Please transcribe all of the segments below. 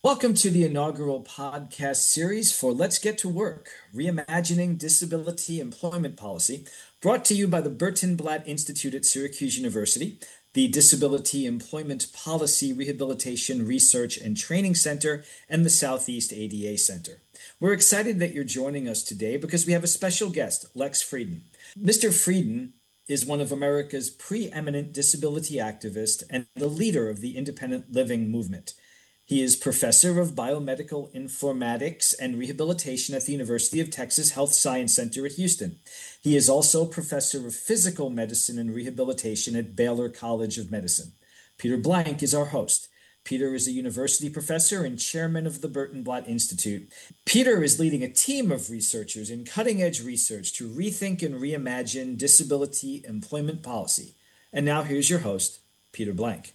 Welcome to the inaugural podcast series for Let's Get to Work, Reimagining Disability Employment Policy, brought to you by the Burton Blatt Institute at Syracuse University, the Disability Employment Policy Rehabilitation Research and Training Center, and the Southeast ADA Center. We're excited that you're joining us today because we have a special guest, Lex Frieden. Mr. Frieden is one of America's preeminent disability activists and the leader of the independent living movement. He is professor of biomedical informatics and rehabilitation at the University of Texas Health Science Center at Houston. He is also professor of physical medicine and rehabilitation at Baylor College of Medicine. Peter Blank is our host. Peter is a university professor and chairman of the Burton Blatt Institute. Peter is leading a team of researchers in cutting-edge research to rethink and reimagine disability employment policy. And now here's your host, Peter Blank.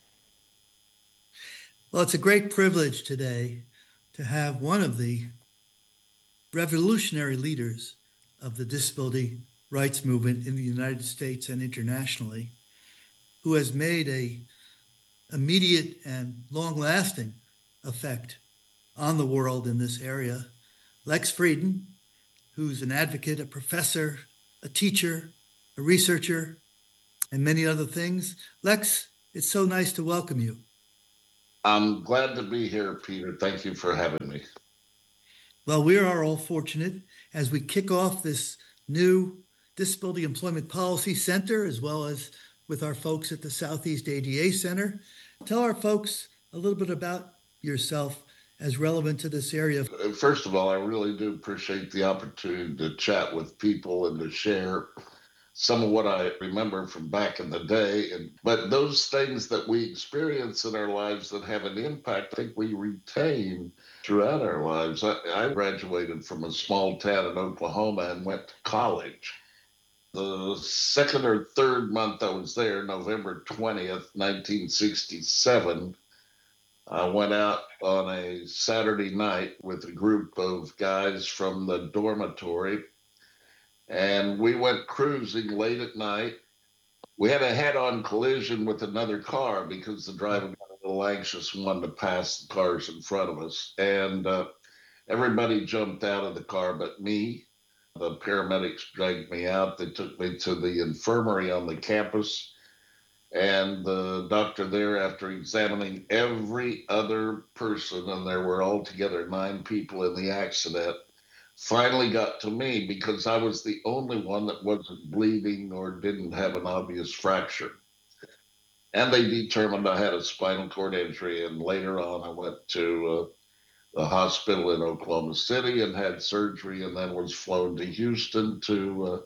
Well, it's a great privilege today to have one of the revolutionary leaders of the disability rights movement in the United States and internationally, who has made an immediate and long-lasting effect on the world in this area. Lex Frieden, who's an advocate, a professor, a teacher, a researcher, and many other things. Lex, it's so nice to welcome you. I'm glad to be here, Peter. Thank you for having me. Well, we are all fortunate as we kick off this new Disability Employment Policy Center, as well as with our folks at the Southeast ADA Center. Tell our folks a little bit about yourself as relevant to this area. First of all, I really do appreciate the opportunity to chat with people and to share some of what I remember from back in the day. But those things that we experience in our lives that have an impact, I think we retain throughout our lives. I graduated from a small town in Oklahoma and went to college. The second or third month I was there, November 20th, 1967, I went out on a Saturday night with a group of guys from the dormitory, and we went cruising late at night. We had a head-on collision with another car because the driver got a little anxious and wanted to pass the cars in front of us. And everybody jumped out of the car but me. The paramedics dragged me out. They took me to the infirmary on the campus. And the doctor there, after examining every other person, and there were altogether 9 people in the accident, finally got to me because I was the only one that wasn't bleeding or didn't have an obvious fracture. And they determined I had a spinal cord injury. And later on, I went to the hospital in Oklahoma City and had surgery, and then was flown to Houston to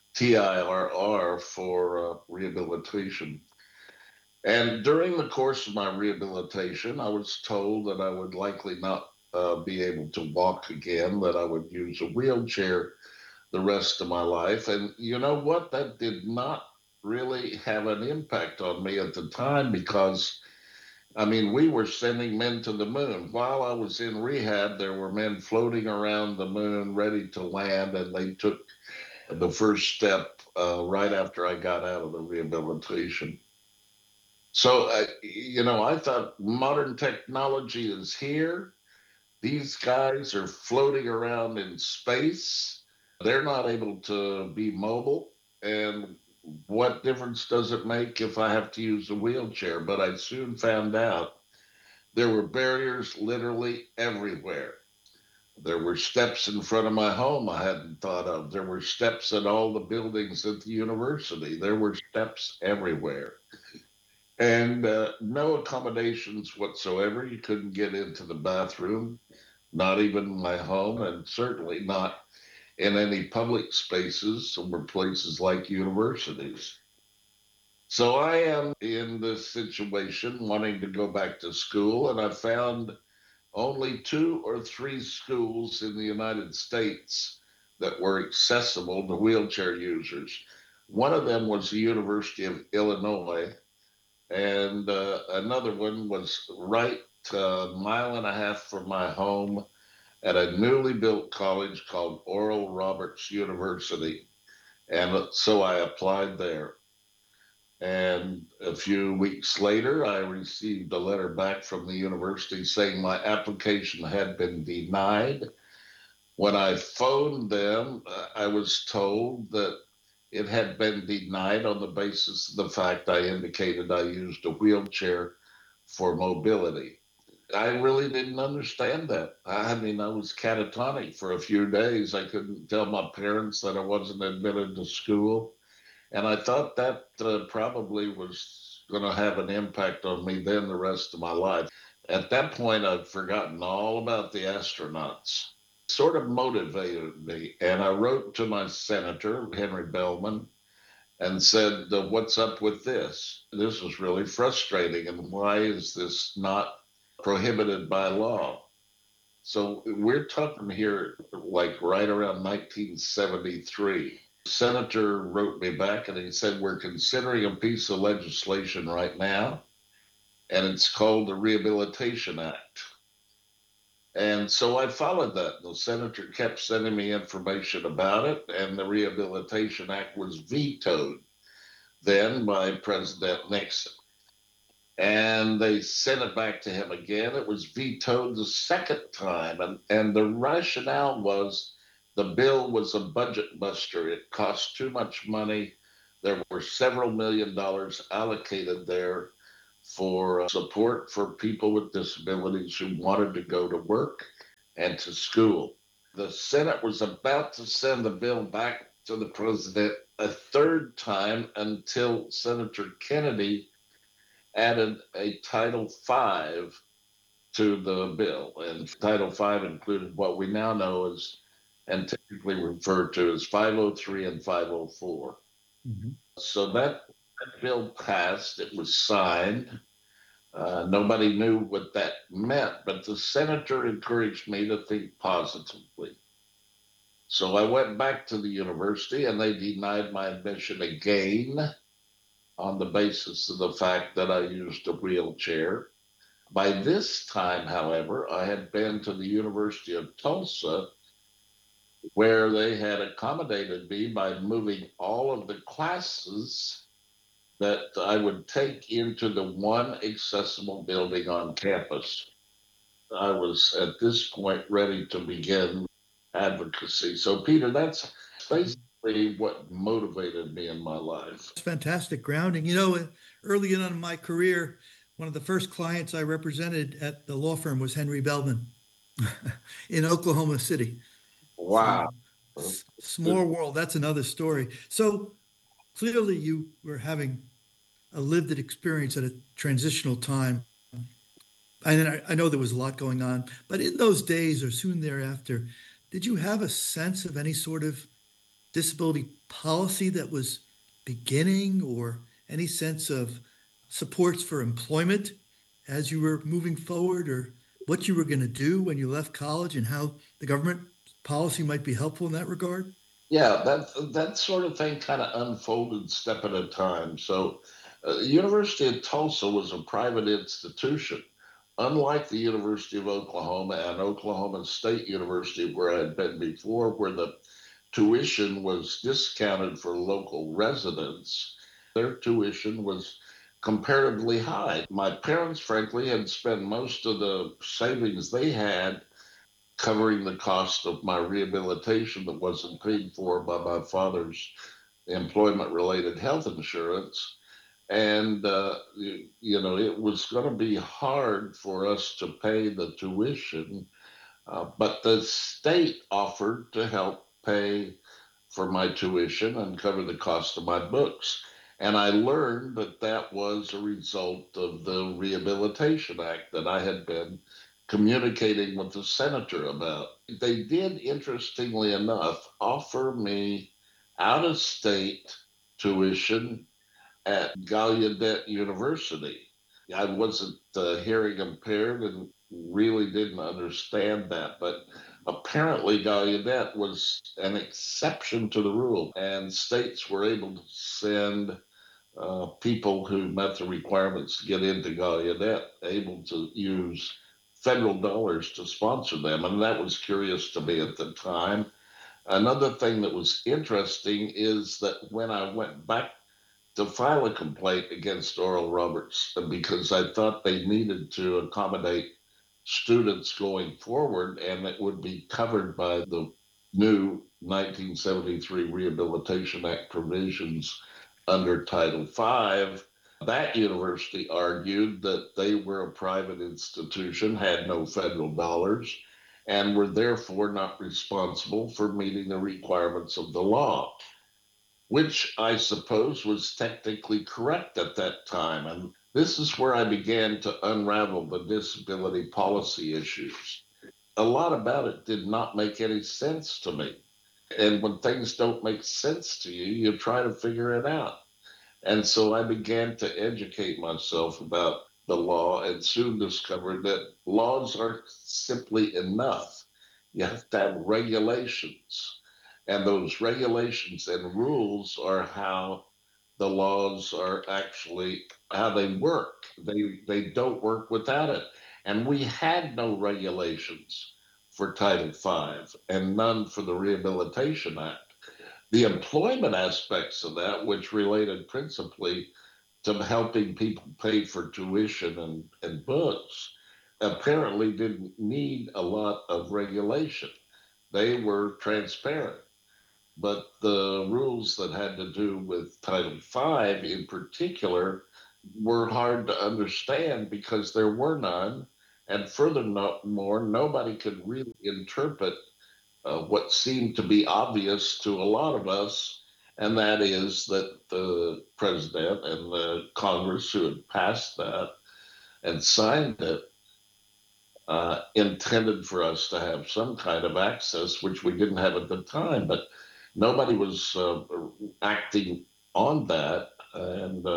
TIRR for rehabilitation. And during the course of my rehabilitation, I was told that I would likely not be able to walk again, that I would use a wheelchair the rest of my life. And you know what? That did not really have an impact on me at the time because, we were sending men to the moon. While I was in rehab, there were men floating around the moon ready to land, and they took the first step right after I got out of the rehabilitation. So, I thought modern technology is here. These guys are floating around in space. They're not able to be mobile. And what difference does it make if I have to use a wheelchair? But I soon found out there were barriers literally everywhere. There were steps in front of my home I hadn't thought of. There were steps at all the buildings at the university. There were steps everywhere. And no accommodations whatsoever. You couldn't get into the bathroom, not even my home, and certainly not in any public spaces or places like universities. So I am in this situation wanting to go back to school, and I found only 2 or 3 schools in the United States that were accessible to wheelchair users. One of them was the University of Illinois, and another one was right a mile and a half from my home at a newly built college called Oral Roberts University. And so I applied there. And a few weeks later, I received a letter back from the university saying my application had been denied. When I phoned them, I was told that it had been denied on the basis of the fact I indicated I used a wheelchair for mobility. I really didn't understand that. I mean, I was catatonic for a few days. I couldn't tell my parents that I wasn't admitted to school. And I thought that probably was going to have an impact on me then the rest of my life. At that point, I'd forgotten all about the astronauts. Sort of motivated me. And I wrote to my senator, Henry Bellman, and said, what's up with this? This is really frustrating. And why is this not prohibited by law? So we're talking here like right around 1973. Senator wrote me back and he said, we're considering a piece of legislation right now, and it's called the Rehabilitation Act. And so I followed that. The senator kept sending me information about it, and the Rehabilitation Act was vetoed then by President Nixon. And they sent it back to him again. It was vetoed the second time. And the rationale was the bill was a budget buster. It cost too much money. There were several $1 million allocated there for support for people with disabilities who wanted to go to work and to school. The Senate was about to send the bill back to the president a third time until Senator Kennedy added a Title V to the bill. And Title V included what we now know as, and typically referred to as 503 and 504. Mm-hmm. So that bill passed, it was signed. Nobody knew what that meant, but the senator encouraged me to think positively. So I went back to the university and they denied my admission again on the basis of the fact that I used a wheelchair. By this time, however, I had been to the University of Tulsa, where they had accommodated me by moving all of the classes that I would take into the one accessible building on campus. I was at this point ready to begin advocacy. So, Peter, that's basically what motivated me in my life. It's fantastic grounding. You know, early on in my career, one of the first clients I represented at the law firm was Henry Bellman in Oklahoma City. Wow. Small world. That's another story. So clearly you were having a lived experience at a transitional time. And I know there was a lot going on, but in those days or soon thereafter, did you have a sense of any sort of disability policy that was beginning, or any sense of supports for employment as you were moving forward, or what you were going to do when you left college and how the government policy might be helpful in that regard? Yeah, that sort of thing kind of unfolded step at a time. So University of Tulsa was a private institution. Unlike the University of Oklahoma and Oklahoma State University, where I had been before, where the tuition was discounted for local residents, their tuition was comparatively high. My parents, frankly, had spent most of the savings they had covering the cost of my rehabilitation that wasn't paid for by my father's employment-related health insurance. And, it was going to be hard for us to pay the tuition, but the state offered to help pay for my tuition and cover the cost of my books. And I learned that that was a result of the Rehabilitation Act that I had been communicating with the senator about. They did, interestingly enough, offer me out-of-state tuition at Gallaudet University. I wasn't hearing impaired and really didn't understand that, but apparently Gallaudet was an exception to the rule, and states were able to send people who met the requirements to get into Gallaudet, able to use federal dollars to sponsor them, and that was curious to me at the time. Another thing that was interesting is that when I went back to file a complaint against Oral Roberts because I thought they needed to accommodate students going forward, and it would be covered by the new 1973 Rehabilitation Act provisions under Title V. That university argued that they were a private institution, had no federal dollars, and were therefore not responsible for meeting the requirements of the law, which I suppose was technically correct at that time. And this is where I began to unravel the disability policy issues. A lot about it did not make any sense to me. And when things don't make sense to you, you try to figure it out. And so I began to educate myself about the law and soon discovered that laws aren't simply enough. You have to have regulations. And those regulations and rules are how the laws are actually how they work. They don't work without it. And we had no regulations for Title V and none for the Rehabilitation Act. The employment aspects of that, which related principally to helping people pay for tuition and books, apparently didn't need a lot of regulation. They were transparent. But the rules that had to do with Title V in particular were hard to understand because there were none. And furthermore, nobody could really interpret what seemed to be obvious to a lot of us, and that is that the president and the Congress who had passed that and signed it intended for us to have some kind of access, which we didn't have at the time. But nobody was acting on that, and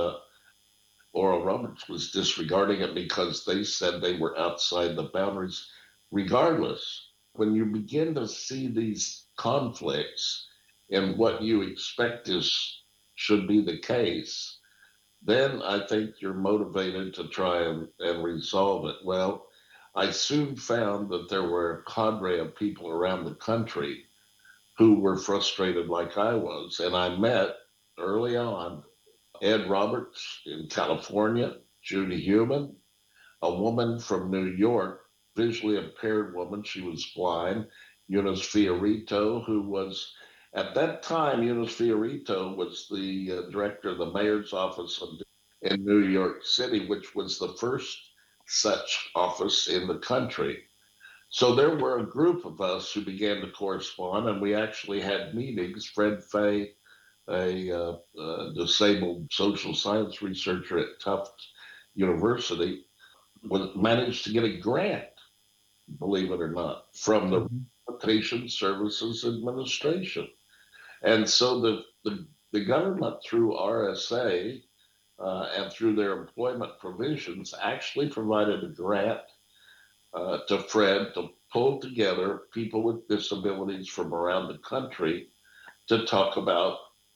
Oral Roberts was disregarding it because they said they were outside the boundaries regardless. When you begin to see these conflicts in what you expect should be the case, then I think you're motivated to try and resolve it. Well, I soon found that there were a cadre of people around the country who were frustrated like I was. And I met early on Ed Roberts in California, Judy Heumann, a woman from New York, visually impaired woman. She was blind, Eunice Fiorito, who was, at that time, Eunice Fiorito was the director of the mayor's office in New York City, which was the first such office in the country. So there were a group of us who began to correspond, and we actually had meetings. Fred Fay, a disabled social science researcher at Tufts University, managed to get a grant, believe it or not, from the Rehabilitation Services Administration. And so the government, through RSA and through their employment provisions, actually provided a grant to Fred to pull together people with disabilities from around the country to talk about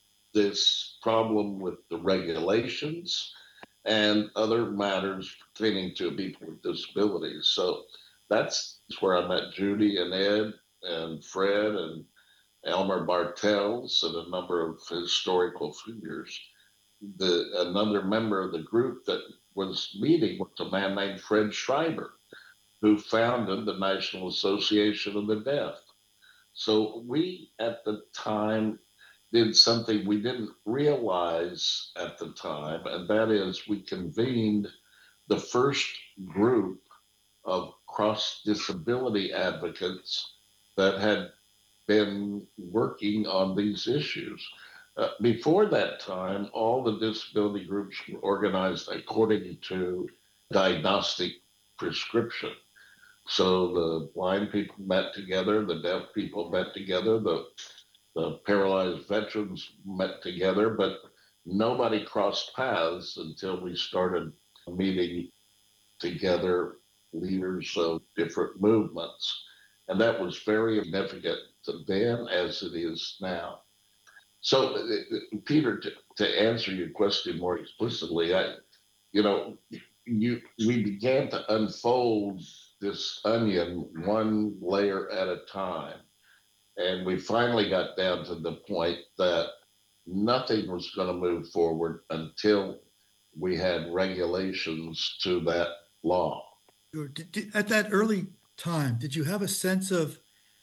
this problem with the regulations and other matters pertaining to people with disabilities. So that's where I met Judy and Ed and Fred and Elmer Bartels and a number of historical figures. Another member of the group that was meeting was a man named Fred Schreiber, who founded the National Association of the Deaf. So we, at the time, did something we didn't realize at the time, and that is we convened the first group of cross-disability advocates that had been working on these issues. Before that time, all the disability groups were organized according to diagnostic prescription. So the blind people met together, the deaf people met together, the paralyzed veterans met together, but nobody crossed paths until we started meeting together leaders of different movements. And that was very significant then as it is now. So, Peter, to answer your question more explicitly, we began to unfold this onion one layer at a time. And we finally got down to the point that nothing was going to move forward until we had regulations to that law. At that early time, did you have a sense of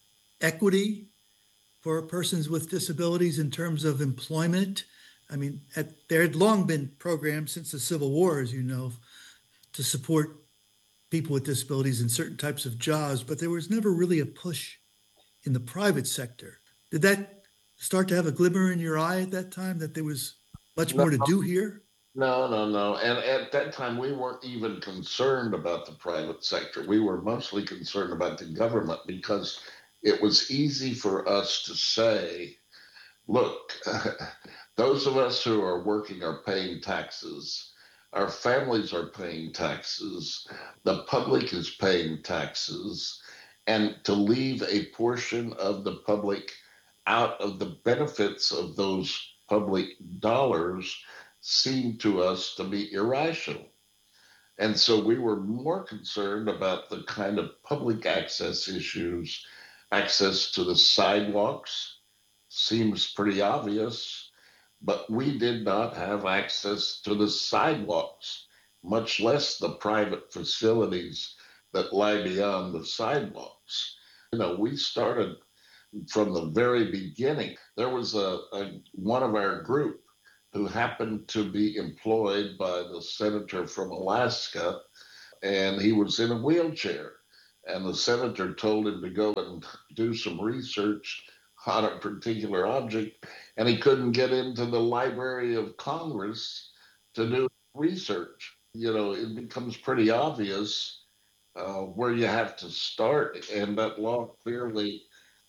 equity for persons with disabilities in terms of employment? I mean, there had long been programs since the Civil War, as you know, to support people with disabilities in certain types of jobs, but there was never really a push in the private sector. Did that start to have a glimmer in your eye at that time, that there was much No, more to do here? no. And at that time, we weren't even concerned about the private sector. We were mostly concerned about the government because it was easy for us to say, look, those of us who are working are paying taxes. Our families are paying taxes. The public is paying taxes. And to leave a portion of the public out of the benefits of those public dollars seemed to us to be irrational. And so we were more concerned about the kind of public access issues. Access to the sidewalks seems pretty obvious, but we did not have access to the sidewalks, much less the private facilities that lie beyond the sidewalks. We started from the very beginning. There was one of our group who happened to be employed by the senator from Alaska, and he was in a wheelchair. And the senator told him to go and do some research on a particular object, and he couldn't get into the Library of Congress to do research. It becomes pretty obvious where you have to start, and that law clearly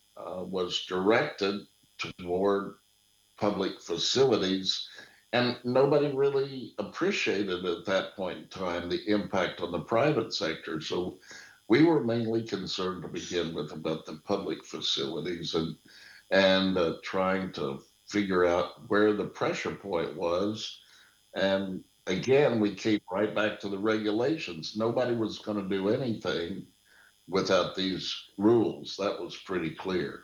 was directed toward public facilities, and nobody really appreciated at that point in time the impact on the private sector. So we were mainly concerned to begin with about the public facilities and trying to figure out where the pressure point was. And again, we came right back to the regulations. Nobody was going to do anything without these rules. That was pretty clear.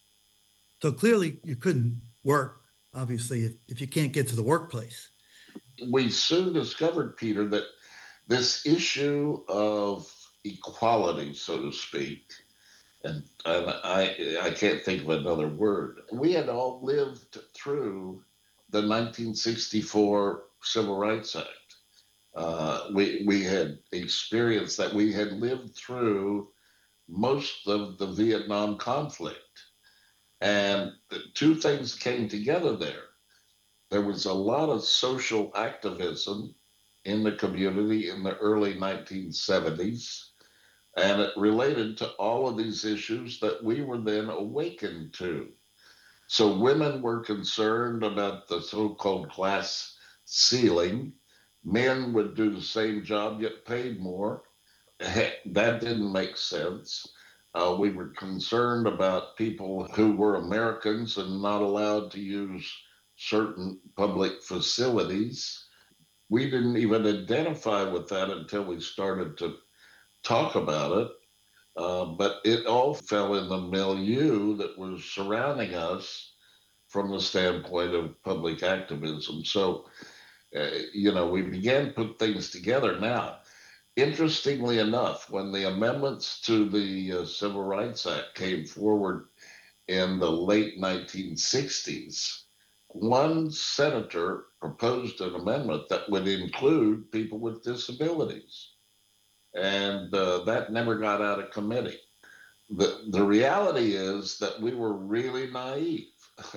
So clearly you couldn't work, obviously, if you can't get to the workplace. We soon discovered, Peter, that this issue of equality, so to speak, and I can't think of another word. We had all lived through the 1964 Civil Rights Act. We had experienced that. We had lived through most of the Vietnam conflict. And the two things came together there. There was a lot of social activism in the community in the early 1970s, and it related to all of these issues that we were then awakened to. So women were concerned about the so-called class ceiling. Men would do the same job, get paid more. That didn't make sense. We were concerned about people who were Americans and not allowed to use certain public facilities. We didn't even identify with that until we started to talk about it. But it all fell in the milieu that was surrounding us from the standpoint of public activism. So, we began to put things together. Now, interestingly enough, when the amendments to the Civil Rights Act came forward in the late 1960s, one senator proposed an amendment that would include people with disabilities. And that never got out of committee. The reality is that we were really naive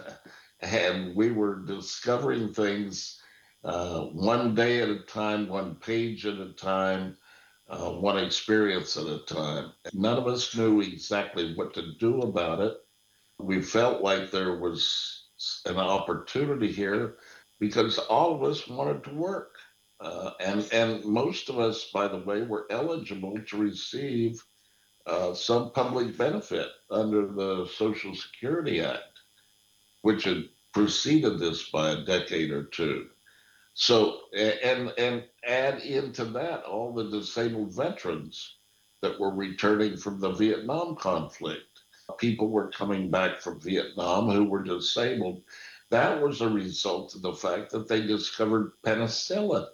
and we were discovering things one day at a time, one page at a time, one experience at a time. None of us knew exactly what to do about it. We felt like there was an opportunity here because all of us wanted to work. And most of us, by the way, were eligible to receive some public benefit under the Social Security Act, which had preceded this by a decade or two. So, and add into that all the disabled veterans that were returning from the Vietnam conflict. People were coming back from Vietnam who were disabled. That was a result of the fact that they discovered penicillin.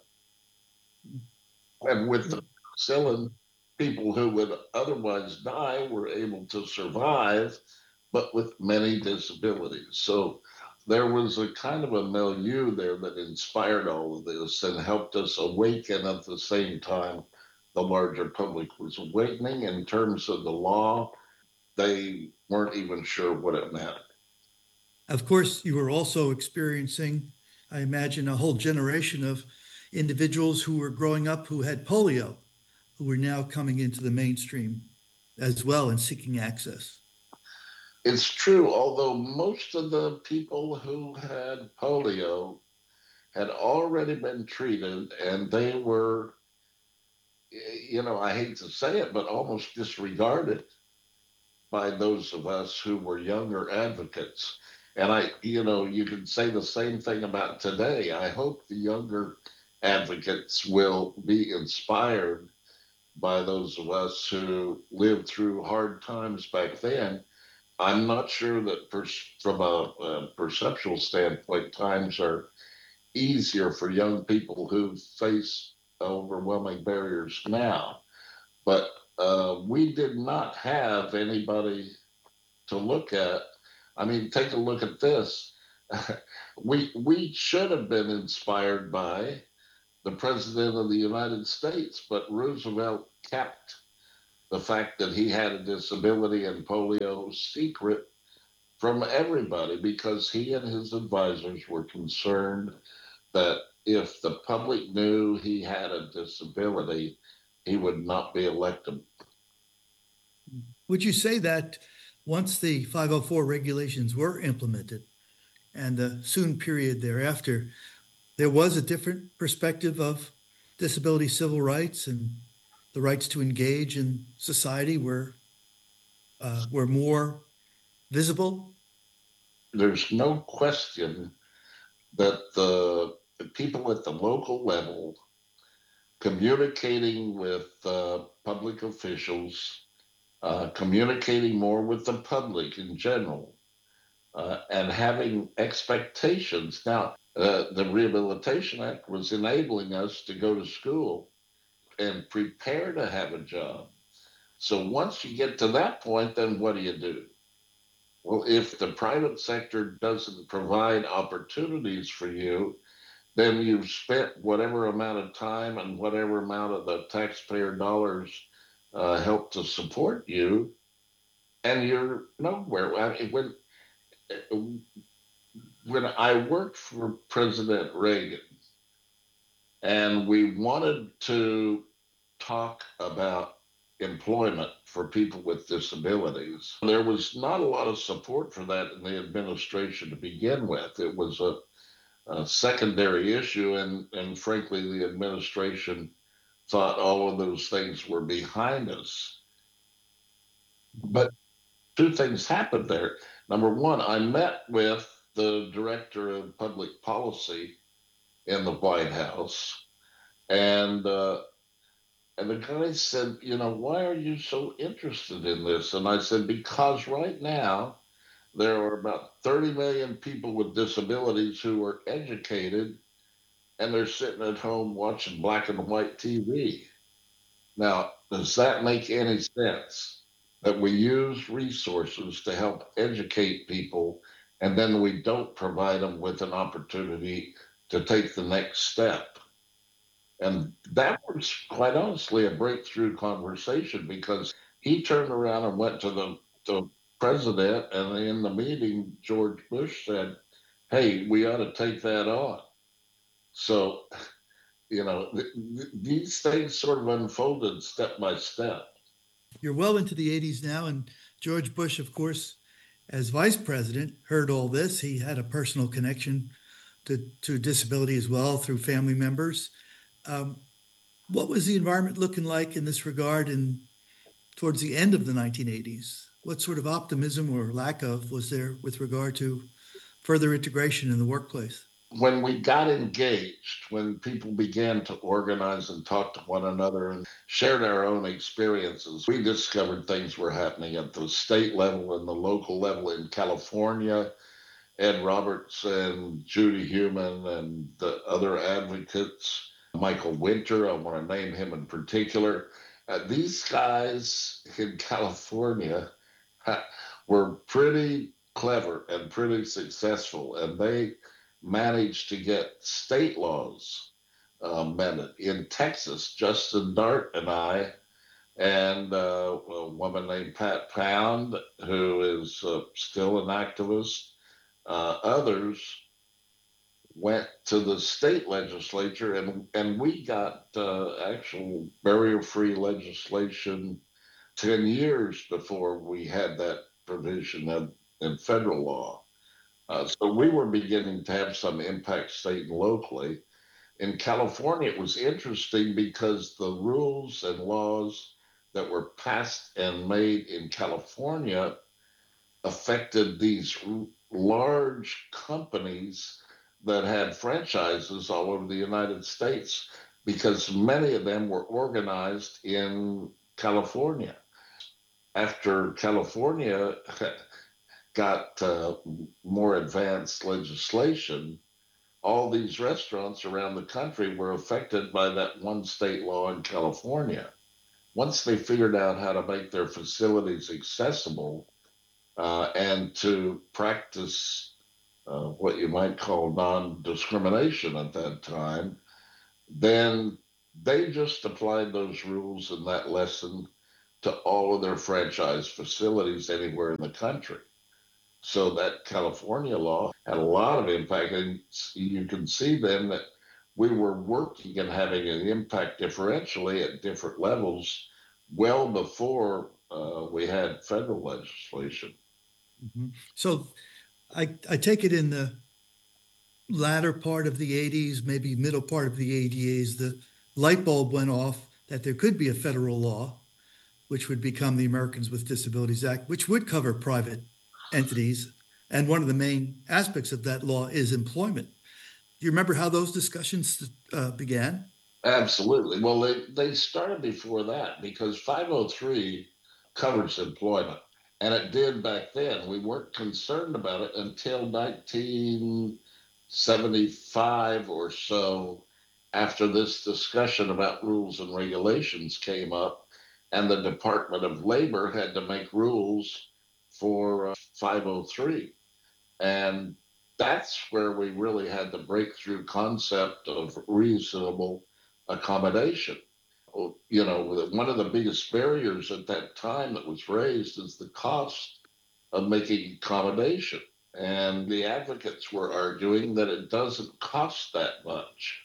And with the penicillin, people who would otherwise die were able to survive, but with many disabilities. So there was a kind of a milieu there that inspired all of this and helped us awaken at the same time. The larger public was awakening in terms of the law. They weren't even sure what it meant. Of course, you were also experiencing, I imagine, a whole generation of individuals who were growing up who had polio, who were now coming into the mainstream as well and seeking access. It's true, although most of the people who had polio had already been treated and they were, I hate to say it, but almost disregarded by those of us who were younger advocates. And you can say the same thing about today. I hope the younger advocates will be inspired by those of us who lived through hard times back then. I'm not sure that from a perceptual standpoint, times are easier for young people who face overwhelming barriers now. But we did not have anybody to look at. I mean, take a look at this. We should have been inspired by the President of the United States, but Roosevelt kept the fact that he had a disability and polio secret from everybody because he and his advisors were concerned that if the public knew he had a disability, he would not be elected. Would you say that once the 504 regulations were implemented and the soon period thereafter, there was a different perspective of disability civil rights and the rights to engage in society were more visible? There's no question that the people at the local level communicating with public officials, communicating more with the public in general, and having expectations. Now, the Rehabilitation Act was enabling us to go to school and prepare to have a job. So once you get to that point, then what do? Well, if the private sector doesn't provide opportunities for you, then you've spent whatever amount of time and whatever amount of the taxpayer dollars help to support you, and you're nowhere. I mean, when I worked for President Reagan, and we wanted to talk about employment for people with disabilities, there was not a lot of support for that in the administration to begin with. It was a secondary issue, and frankly, the administration thought all of those things were behind us. But two things happened there. Number one, I met with the director of public policy in the White House, and the guy said, why are you so interested in this? And I said, because right now there are about 30 million people with disabilities who are educated and they're sitting at home watching black and white TV. Now, does that make any sense? That we use resources to help educate people and then we don't provide them with an opportunity to take the next step? And that was quite honestly a breakthrough conversation because he turned around and went to the president, and in the meeting, George Bush said, hey, we ought to take that on. So, these things sort of unfolded step by step. You're well into the 80s now, and George Bush, of course, as vice president, heard all this. He had a personal connection to disability as well through family members. What was the environment looking like in this regard towards the end of the 1980s? What sort of optimism or lack of was there with regard to further integration in the workplace? When we got engaged, when people began to organize and talk to one another and shared our own experiences, we discovered things were happening at the state level and the local level in California, Ed Roberts and Judy Heumann and the other advocates, Michael Winter, I want to name him in particular. These guys in California were pretty clever and pretty successful, and they managed to get state laws amended. In Texas, Justin Dart and I, and a woman named Pat Pound, who is still an activist, others went to the state legislature, and we got actual barrier-free legislation 10 years before we had that provision in federal law. So we were beginning to have some impact state and locally. In California, it was interesting because the rules and laws that were passed and made in California affected these large companies that had franchises all over the United States because many of them were organized in California. After California got more advanced legislation, all these restaurants around the country were affected by that one state law in California. Once they figured out how to make their facilities accessible and to practice what you might call non-discrimination at that time, then they just applied those rules and that lesson to all of their franchise facilities anywhere in the country. So that California law had a lot of impact, and you can see then that we were working and having an impact differentially at different levels well before we had federal legislation. Mm-hmm. So I take it in the latter part of the 80s, maybe middle part of the 80s, the light bulb went off that there could be a federal law, which would become the Americans with Disabilities Act, which would cover private entities. And one of the main aspects of that law is employment. Do you remember how those discussions began? Absolutely. Well, they started before that because 503 covers employment. And it did back then. We weren't concerned about it until 1975 or so, after this discussion about rules and regulations came up, and the Department of Labor had to make rules for 503. And that's where we really had the breakthrough concept of reasonable accommodation. You know, one of the biggest barriers at that time that was raised is the cost of making accommodation. And the advocates were arguing that it doesn't cost that much.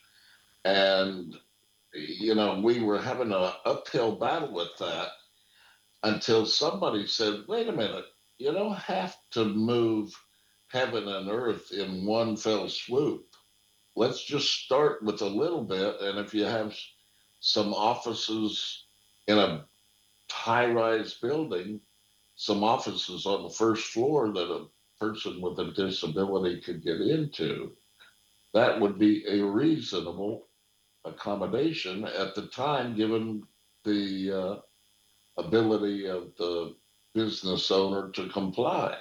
And, you know, we were having an uphill battle with that until somebody said, wait a minute, you don't have to move heaven and earth in one fell swoop. Let's just start with a little bit. And if you have some offices in a high-rise building, some offices on the first floor that a person with a disability could get into, that would be a reasonable accommodation at the time, given the ability of the business owner to comply.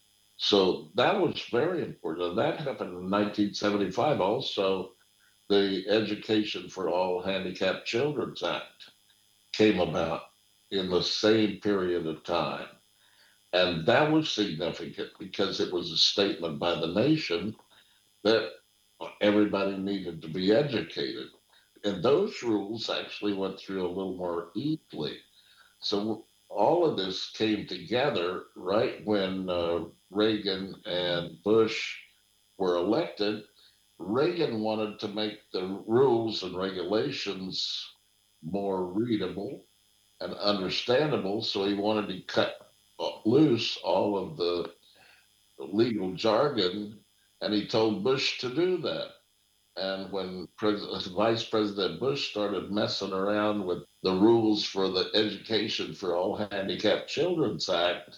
So that was very important. And that happened in 1975 also. The Education for All Handicapped Children's Act came about in the same period of time. And that was significant because it was a statement by the nation that everybody needed to be educated. And those rules actually went through a little more easily. So all of this came together right when Reagan and Bush were elected. Reagan wanted to make the rules and regulations more readable and understandable, so he wanted to cut loose all of the legal jargon, and he told Bush to do that. And when Vice President Bush started messing around with the rules for the Education for All Handicapped Children's Act,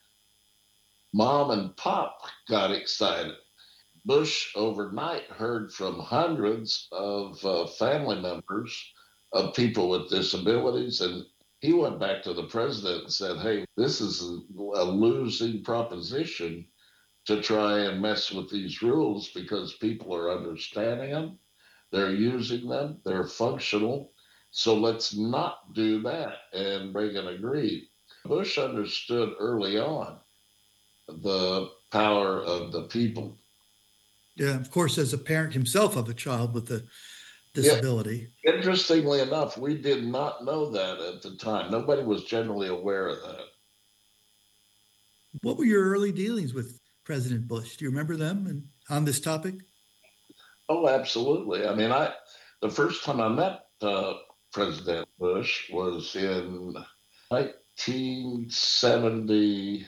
Mom and Pop got excited. Bush overnight heard from hundreds of family members of people with disabilities, and he went back to the president and said, hey, this is a losing proposition. to try and mess with these rules because people are understanding them, they're using them, they're functional. So let's not do that. And Reagan agreed. Bush understood early on the power of the people. Yeah, of course, as a parent himself of a child with a Yeah, disability. interestingly enough, we did not know that at the time. Nobody was generally aware of that. What were your early dealings with President Bush? Do you remember them and on this topic? Oh, absolutely. I mean, the first time I met President Bush was in 1976.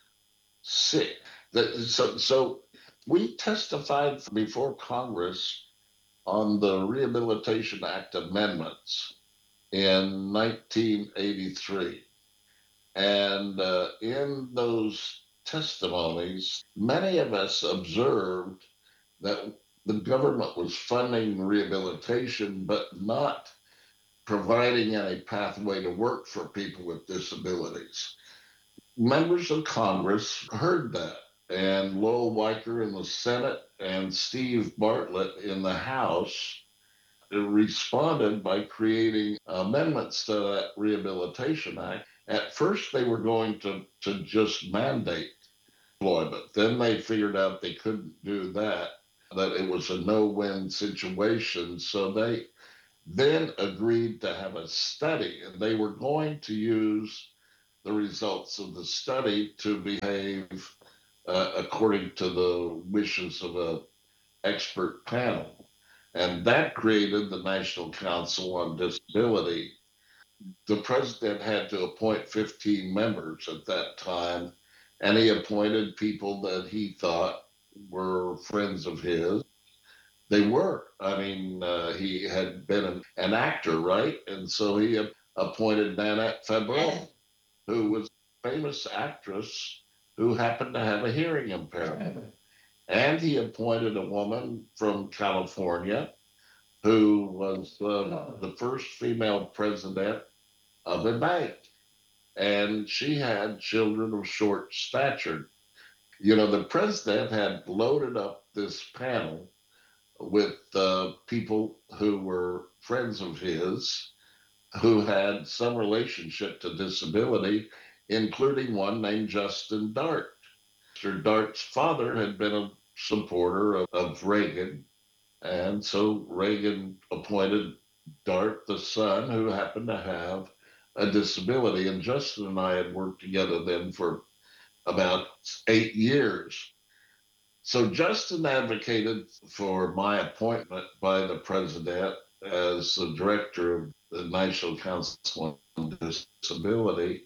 So we testified before Congress on the Rehabilitation Act amendments in 1983. And in those testimonies, many of us observed that the government was funding rehabilitation, but not providing any pathway to work for people with disabilities. Members of Congress heard that, and Lowell Weicker in the Senate and Steve Bartlett in the House responded by creating amendments to that Rehabilitation Act. At first, they were going to just mandate employment. Then they figured out they couldn't do that, that it was a no-win situation. So they then agreed to have a study, and they were going to use the results of the study to behave according to the wishes of an expert panel. And that created the National Council on Disability. The president had to appoint 15 members at that time, and he appointed people that he thought were friends of his. They were. I mean, he had been an actor, right? And so he appointed Nanette Fabreau, who was a famous actress who happened to have a hearing impairment. And he appointed a woman from California who was the first female president of a bank. And she had children of short stature. You know, the president had loaded up this panel with people who were friends of his who had some relationship to disability, including one named Justin Dart. Mr. Dart's father had been a supporter of Reagan, and so Reagan appointed Dart, the son, who happened to have a disability. And Justin and I had worked together then for about 8 years. So Justin advocated for my appointment by the president as the director of the National Council on Disability.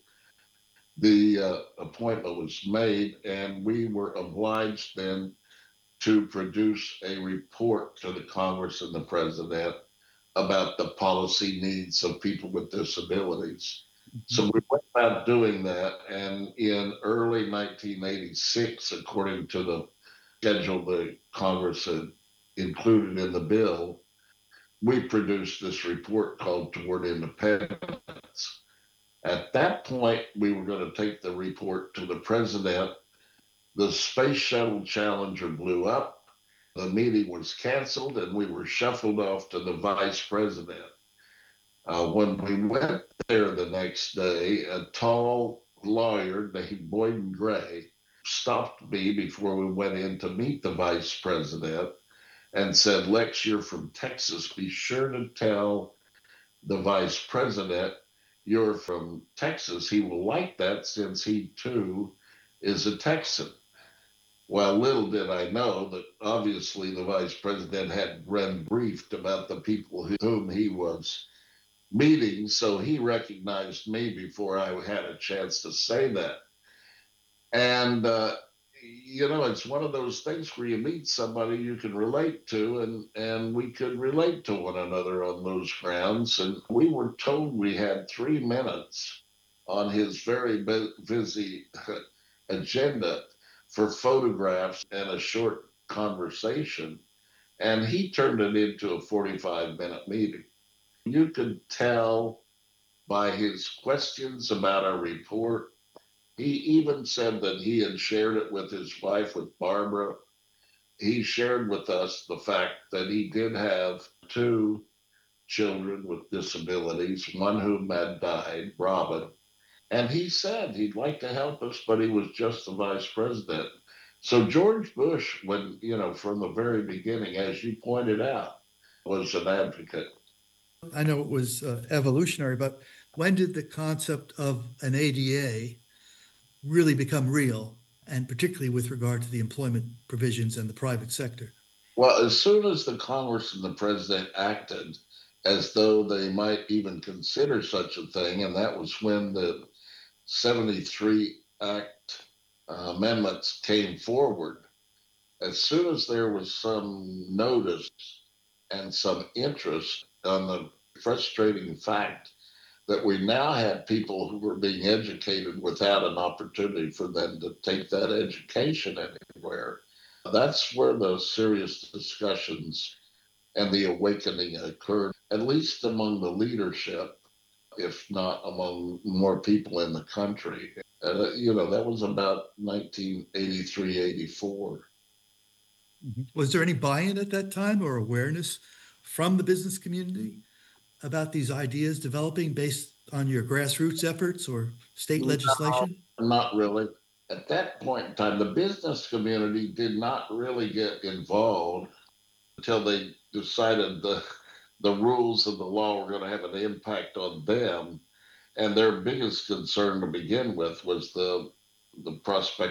The appointment was made, and we were obliged then to produce a report to the Congress and the president about the policy needs of people with disabilities. So we went about doing that, and in early 1986, according to the schedule the Congress had included in the bill, we produced this report called Toward Independence. At that point, we were going to take the report to the president. The Space Shuttle Challenger blew up. The meeting was canceled, and we were shuffled off to the vice president. When we went there the next day, a tall lawyer named Boyden Gray stopped me before we went in to meet the vice president and said, "Lex, you're from Texas. Be sure to tell the vice president you're from Texas. He will like that since he too is a Texan." Well, little did I know that obviously the vice president had been briefed about the people whom he was meeting, so he recognized me before I had a chance to say that. And, you know, it's one of those things where you meet somebody you can relate to, and we could relate to one another on those grounds. And we were told we had 3 minutes on his very busy agenda for photographs and a short conversation. And he turned it into a 45-minute meeting. You could tell by his questions about our report, He even said that he had shared it with his wife, with Barbara. He shared with us the fact that he did have two children with disabilities, one whom had died, Robin. And he said he'd like to help us, but he was just the vice president. So George Bush, when, from the very beginning, as you pointed out, was an advocate. I know it was evolutionary, but when did the concept of an ADA really become real, and particularly with regard to the employment provisions and the private sector? Well, as soon as the Congress and the president acted as though they might even consider such a thing, and that was when the 73 Act amendments came forward, as soon as there was some notice and some interest on the frustrating fact that we now had people who were being educated without an opportunity for them to take that education anywhere. That's where the serious discussions and the awakening occurred, at least among the leadership, if not among more people in the country. That was about 1983, 84. Was there any buy-in at that time or awareness from the business community about these ideas developing based on your grassroots efforts or state legislation? No, not really. At that point in time, the business community did not really get involved until they decided the rules of the law were going to have an impact on them. And their biggest concern to begin with was the prospect